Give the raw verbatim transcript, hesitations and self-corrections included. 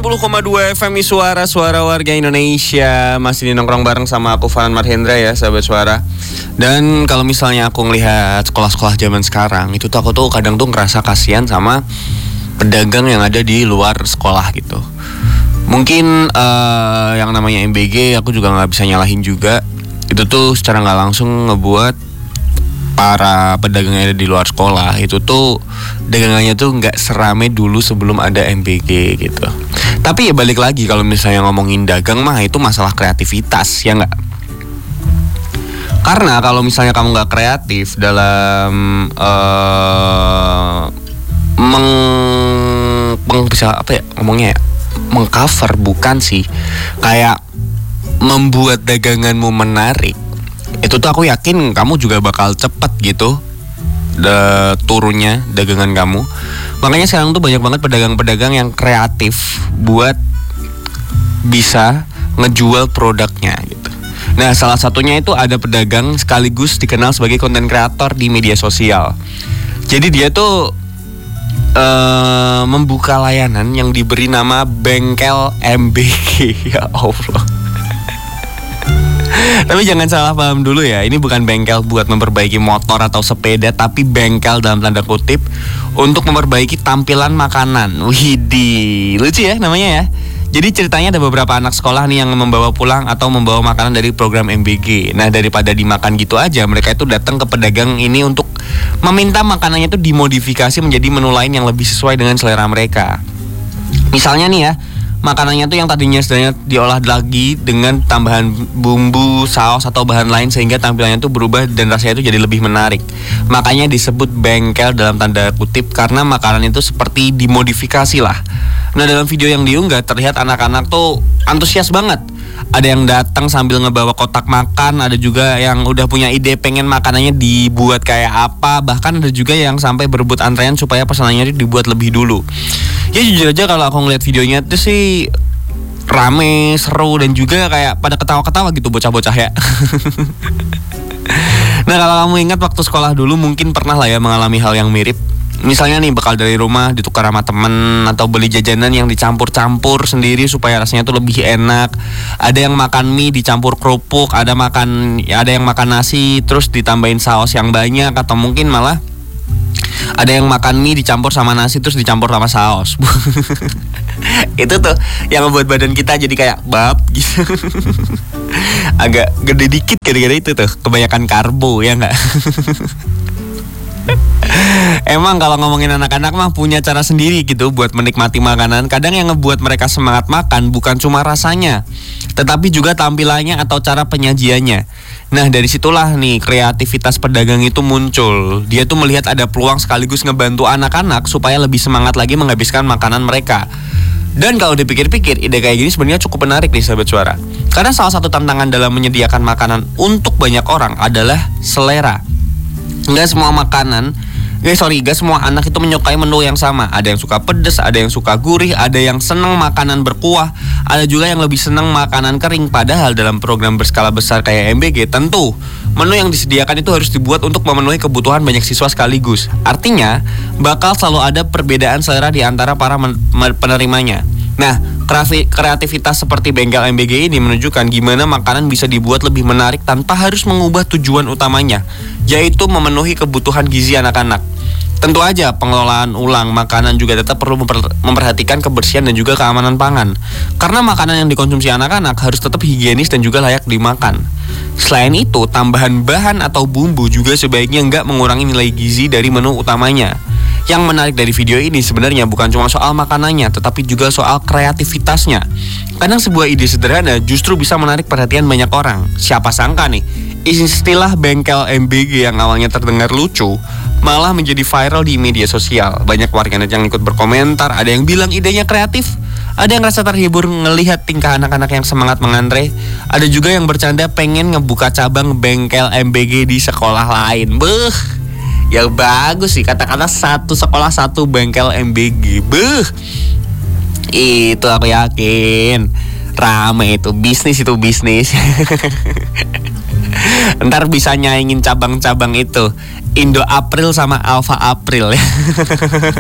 puluh koma dua F M I Suara, Suara Warga Indonesia. Masih nongkrong bareng sama aku Farhan Marhendra ya, sahabat suara. Dan kalau misalnya aku ngelihat sekolah-sekolah zaman sekarang, itu tuh aku tuh kadang tuh ngerasa kasihan sama pedagang yang ada di luar sekolah gitu. Mungkin uh, yang namanya M B G aku juga gak bisa nyalahin juga. Itu tuh secara gak langsung ngebuat para pedagang yang ada di luar sekolah itu tuh dagangannya tuh nggak serame dulu sebelum ada M B G gitu. Tapi ya balik lagi, kalau misalnya ngomongin dagang mah itu masalah kreativitas ya nggak? Karena kalau misalnya kamu nggak kreatif dalam uh, meng, meng bisa apa ya ngomongnya ya, mengcover bukan sih, kayak membuat daganganmu menarik. Itu tuh aku yakin kamu juga bakal cepet gitu de, turunnya dagangan kamu. Makanya sekarang tuh banyak banget pedagang-pedagang yang kreatif buat bisa ngejual produknya gitu. Nah, salah satunya itu ada pedagang sekaligus dikenal sebagai konten kreator di media sosial. Jadi dia tuh uh, membuka layanan yang diberi nama Bengkel M B G. Ya Allah. Tapi jangan salah paham dulu ya, ini bukan bengkel buat memperbaiki motor atau sepeda, tapi bengkel dalam tanda kutip untuk memperbaiki tampilan makanan. Widih, lucu ya namanya ya. Jadi ceritanya ada beberapa anak sekolah nih yang membawa pulang atau membawa makanan dari program M B G. Nah, daripada dimakan gitu aja, mereka itu datang ke pedagang ini untuk meminta makanannya itu dimodifikasi menjadi menu lain yang lebih sesuai dengan selera mereka. Misalnya nih ya, makanannya tuh yang tadinya sebenarnya diolah lagi dengan tambahan bumbu, saus atau bahan lain sehingga tampilannya tuh berubah dan rasanya itu jadi lebih menarik. Makanya disebut bengkel dalam tanda kutip karena makanan itu seperti dimodifikasi lah. Nah, dalam video yang diunggah terlihat anak-anak tuh antusias banget. Ada yang datang sambil ngebawa kotak makan, ada juga yang udah punya ide pengen makanannya dibuat kayak apa, bahkan ada juga yang sampai berebut antrean supaya pesanannya dibuat lebih dulu. Ya jujur aja kalau aku ngeliat videonya itu sih rame, seru, dan juga kayak pada ketawa-ketawa gitu bocah-bocah ya. Nah, kalau kamu ingat waktu sekolah dulu mungkin pernah lah ya mengalami hal yang mirip. Misalnya nih, bekal dari rumah ditukar sama temen, atau beli jajanan yang dicampur-campur sendiri supaya rasanya tuh lebih enak. Ada yang makan mie dicampur kerupuk, ada makan ada yang makan nasi terus ditambahin saus yang banyak, atau mungkin malah ada yang makan mie dicampur sama nasi terus dicampur sama saus. Itu tuh yang membuat badan kita jadi kayak bab gitu. Agak gede dikit gara-gara itu tuh, kebanyakan karbo ya nggak? Emang kalau ngomongin anak-anak mah punya cara sendiri gitu buat menikmati makanan. Kadang yang ngebuat mereka semangat makan bukan cuma rasanya, tetapi juga tampilannya atau cara penyajiannya. Nah, dari situlah nih kreativitas pedagang itu muncul. Dia tuh melihat ada peluang sekaligus ngebantu anak-anak supaya lebih semangat lagi menghabiskan makanan mereka. Dan kalau dipikir-pikir, ide kayak gini sebenarnya cukup menarik nih sahabat suara. Karena salah satu tantangan dalam menyediakan makanan untuk banyak orang adalah selera. Nggak semua makanan, eh sorry, nggak semua anak itu menyukai menu yang sama. Ada yang suka pedas, ada yang suka gurih, ada yang seneng makanan berkuah, ada juga yang lebih seneng makanan kering. Padahal dalam program berskala besar kayak M B G, tentu menu yang disediakan itu harus dibuat untuk memenuhi kebutuhan banyak siswa sekaligus. Artinya, bakal selalu ada perbedaan selera di antara para men- penerimanya. Nah, kreativitas seperti bengkel M B G ini menunjukkan gimana makanan bisa dibuat lebih menarik tanpa harus mengubah tujuan utamanya, yaitu memenuhi kebutuhan gizi anak-anak. Tentu aja pengelolaan ulang makanan juga tetap perlu memper- memperhatikan kebersihan dan juga keamanan pangan. Karena makanan yang dikonsumsi anak-anak harus tetap higienis dan juga layak dimakan. Selain itu, tambahan bahan atau bumbu juga sebaiknya nggak mengurangi nilai gizi dari menu utamanya. Yang menarik dari video ini sebenarnya bukan cuma soal makanannya, tetapi juga soal kreativitasnya. Kadang sebuah ide sederhana justru bisa menarik perhatian banyak orang. Siapa sangka nih, istilah bengkel M B G yang awalnya terdengar lucu malah menjadi viral di media sosial. Banyak warganet yang ikut berkomentar, ada yang bilang idenya kreatif, ada yang rasa terhibur ngelihat tingkah anak-anak yang semangat mengantre, ada juga yang bercanda pengen ngebuka cabang bengkel M B G di sekolah lain. Beuh, ya bagus sih, kata-kata satu sekolah satu bengkel M B G. Beuh, itu aku yakin rame itu, bisnis itu bisnis. Ntar bisa nyaingin cabang-cabang itu Indo April sama Alpha April ya.